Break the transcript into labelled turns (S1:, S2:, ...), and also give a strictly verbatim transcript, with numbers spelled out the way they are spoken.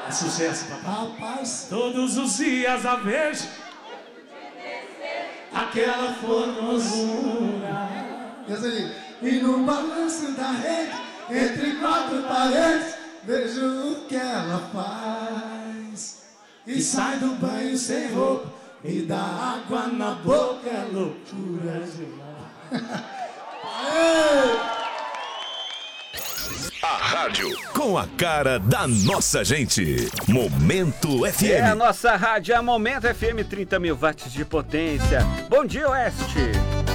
S1: É sucesso, papai.
S2: Rapaz,
S1: Todos os dias a vejo aquela formosura.
S2: e assim, e no balanço da rede, entre quatro paredes, vejo o que ela faz. E sai do banho sem roupa, e dá água na boca, é loucura demais.
S3: A rádio com a cara da nossa gente. Momento F M.
S4: É a nossa rádio, é a Momento F M, trinta mil watts de potência. Bom dia, Oeste.